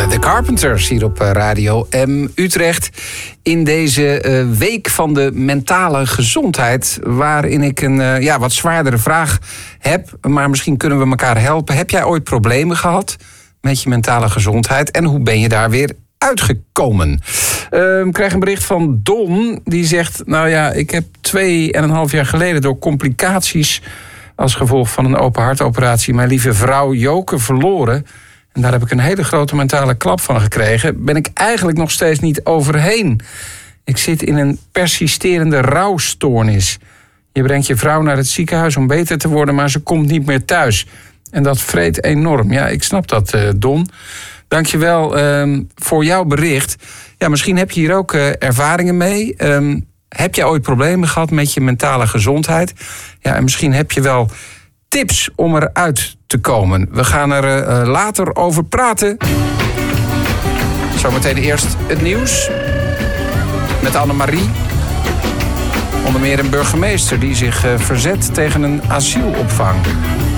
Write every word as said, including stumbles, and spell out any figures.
The Carpenters hier op Radio M Utrecht. In deze uh, week van de mentale gezondheid, waarin ik een uh, ja, wat zwaardere vraag heb, maar misschien kunnen we elkaar helpen. Heb jij ooit problemen gehad met je mentale gezondheid en hoe ben je daar weer uitgekomen? Uh, ik krijg een bericht van Don, die zegt, nou ja, ik heb twee en een half jaar geleden door complicaties als gevolg van een open hartoperatie mijn lieve vrouw Joke verloren. En daar heb ik een hele grote mentale klap van gekregen. Ben ik eigenlijk nog steeds niet overheen. Ik zit in een persisterende rouwstoornis. Je brengt je vrouw naar het ziekenhuis om beter te worden, maar ze komt niet meer thuis. En dat vreet enorm. Ja, ik snap dat, uh, Don. Dank je wel uh, voor jouw bericht. Ja, misschien heb je hier ook uh, ervaringen mee. Um, heb je ooit problemen gehad met je mentale gezondheid? Ja, en misschien heb je wel tips om eruit te komen. We gaan er uh, later over praten. Zometeen eerst het nieuws met Annemarie. Onder meer een burgemeester die zich uh, verzet tegen een asielopvang.